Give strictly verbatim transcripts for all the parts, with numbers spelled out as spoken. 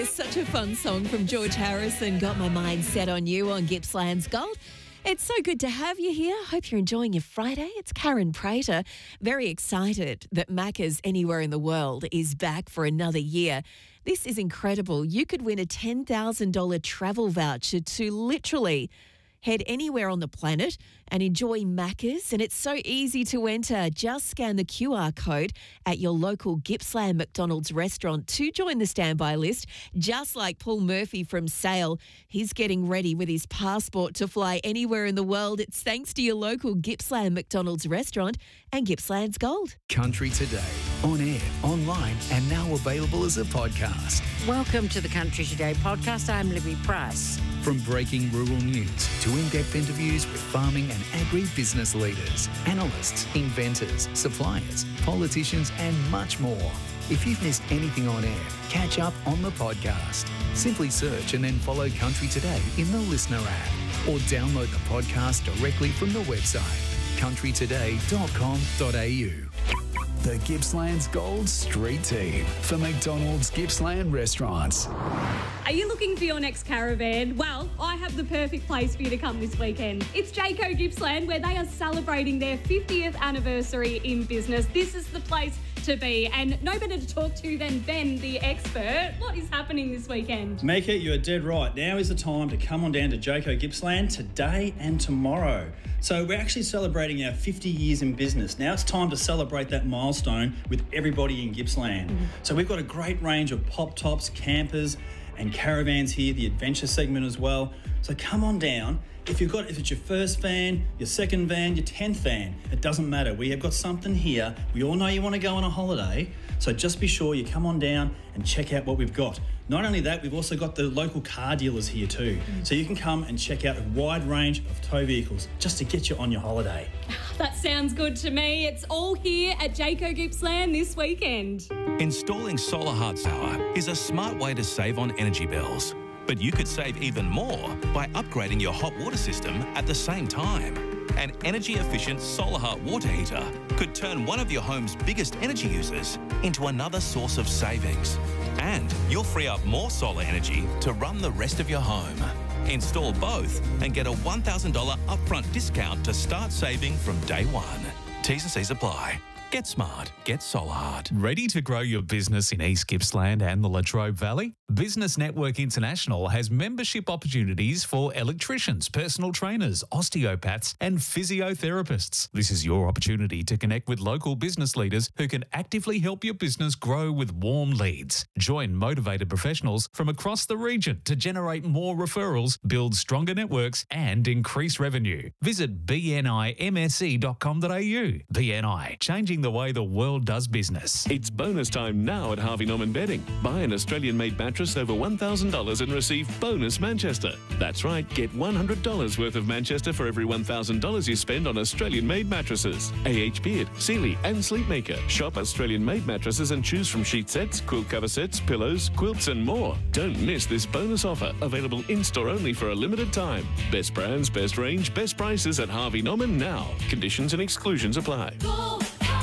such a fun song from George Harrison. Got my mind set on you on Gippsland's Gold. It's so good to have you here. Hope you're enjoying your Friday. It's Karen Prater. Very excited that Macca's Anywhere in the World is back for another year. This is incredible. You could win a ten thousand dollars travel voucher to literally head anywhere on the planet and enjoy Macca's. And it's so easy to enter. Just scan the Q R code at your local Gippsland McDonald's restaurant to join the standby list. Just like Paul Murphy from Sale, he's getting ready with his passport to fly anywhere in the world. It's thanks to your local Gippsland McDonald's restaurant and Gippsland's Gold. Country Today, on air, online, and now available as a podcast. Welcome to the Country Today podcast. I'm Libby Price. From breaking rural news to in-depth interviews with farming and agri-business leaders, analysts, inventors, suppliers, politicians, and much more. If you've missed anything on air, catch up on the podcast. Simply search and then follow Country Today in the Listener app or download the podcast directly from the website, country today dot com dot a u. The Gippsland's Gold Street Team for McDonald's Gippsland Restaurants. Are you looking for your next caravan? Well, I have the perfect place for you to come this weekend. It's Jayco Gippsland, where they are celebrating their fiftieth anniversary in business. This is the place to be, and no better to talk to than Ben, the expert. What is happening this weekend? Mika, you are dead right. Now is the time to come on down to Jayco Gippsland today and tomorrow. So we're actually celebrating our fifty years in business. Now it's time to celebrate that milestone with everybody in Gippsland. Mm-hmm. So we've got a great range of pop tops, campers, and caravans here, the adventure segment as well. So come on down. If you've got, if it's your first van, your second van, your tenth van, it doesn't matter. We have got something here. We all know you want to go on a holiday, so just be sure you come on down and check out what we've got. Not only that, we've also got the local car dealers here too. Mm. So you can come and check out a wide range of tow vehicles just to get you on your holiday. That sounds good to me. It's all here at Jayco Gippsland this weekend. Installing Solar Hard Sour is a smart way to save on energy bills. But you could save even more by upgrading your hot water system at the same time. An energy-efficient solar hot water heater could turn one of your home's biggest energy users into another source of savings. And you'll free up more solar energy to run the rest of your home. Install both and get a one thousand dollars upfront discount to start saving from day one. T's and C's apply. Get smart. Get Solar Hard. Ready to grow your business in East Gippsland and the Latrobe Valley? Business Network International has membership opportunities for electricians, personal trainers, osteopaths, and physiotherapists. This is your opportunity to connect with local business leaders who can actively help your business grow with warm leads. Join motivated professionals from across the region to generate more referrals, build stronger networks, and increase revenue. Visit b n i m s e dot com dot a u. B N I, changing the way the world does business. It's bonus time now at Harvey Norman Bedding. Buy an Australian-made mattress over one thousand dollars and receive bonus Manchester. That's right, get one hundred dollars worth of Manchester for every one thousand dollars you spend on Australian-made mattresses. A H Beard, Sealy and Sleepmaker. Shop Australian-made mattresses and choose from sheet sets, quilt cover sets, pillows, quilts and more. Don't miss this bonus offer, available in-store only for a limited time. Best brands, best range, best prices at Harvey Norman now. Conditions and exclusions apply. Go!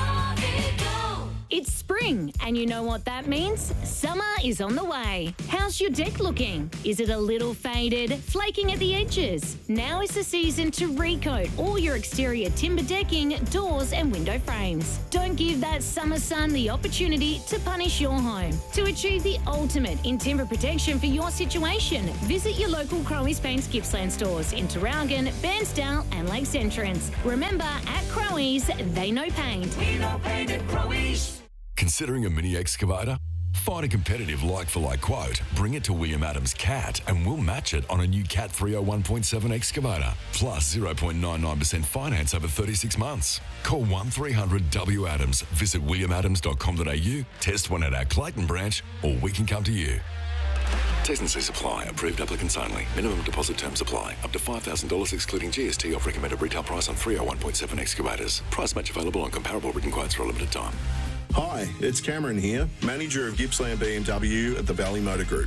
It's spring, and you know what that means? Summer is on the way. How's your deck looking? Is it a little faded, flaking at the edges? Now is the season to recoat all your exterior timber decking, doors and window frames. Don't give that summer sun the opportunity to punish your home. To achieve the ultimate in timber protection for your situation, visit your local Crowe's Paints Gippsland stores in Traralgon, Bairnsdale and Lakes Entrance. Remember, at Crowe's, they know paint. We know paint at Crowe's. Considering a mini excavator? Find a competitive like-for-like quote, bring it to William Adams Cat, and we'll match it on a new Cat three oh one point seven excavator, plus zero point nine nine percent finance over thirty-six months. Call one three hundred W Adams, visit william adams dot com dot a u, test one at our Clayton branch, or we can come to you. T's and C's apply. Approved applicants only. Minimum deposit terms apply. Up to five thousand dollars excluding G S T off recommended retail price on three oh one point seven excavators. Price match available on comparable written quotes for a limited time. Hi, it's Cameron here, manager of Gippsland B M W at the Valley Motor Group.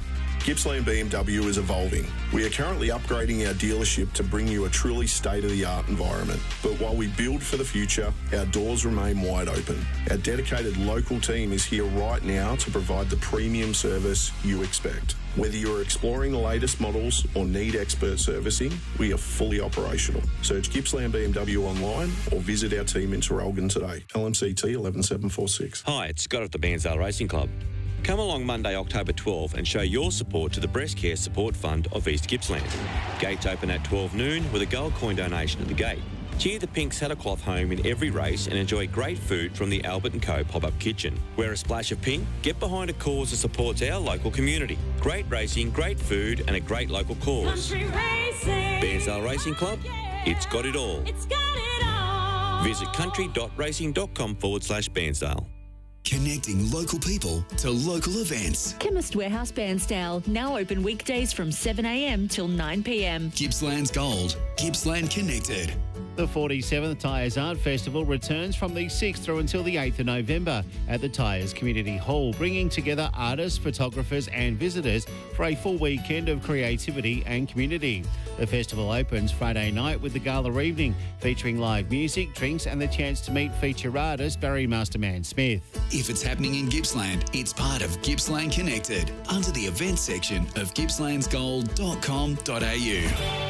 Gippsland B M W is evolving. We are currently upgrading our dealership to bring you a truly state-of-the-art environment. But while we build for the future, our doors remain wide open. Our dedicated local team is here right now to provide the premium service you expect. Whether you're exploring the latest models or need expert servicing, we are fully operational. Search Gippsland B M W online or visit our team in Terrelgan today. L M C T eleven seven four six. Hi, it's Scott at the Bairnsdale Racing Club. Come along Monday, October twelfth and show your support to the Breast Care Support Fund of East Gippsland. Gates open at twelve noon with a gold coin donation at the gate. Cheer the pink saddlecloth home in every race and enjoy great food from the Albert and Co pop-up kitchen. Wear a splash of pink, get behind a cause that supports our local community. Great racing, great food and a great local cause. Country racing. Bairnsdale Racing Club, it's got it all. It's got it all. Visit country.racing.com forward slash Bairnsdale. Connecting local people to local events. Chemist Warehouse Bairnsdale, now open weekdays from seven a m till nine p m. Gippsland's Gold. Gippsland Connected. The forty-seventh Tyres Art Festival returns from the sixth through until the eighth of November at the Tyres Community Hall, bringing together artists, photographers and visitors for a full weekend of creativity and community. The festival opens Friday night with the gala evening, featuring live music, drinks and the chance to meet feature artist Barry Masterman Smith. If it's happening in Gippsland, it's part of Gippsland Connected under the events section of gippslands gold dot com dot a u.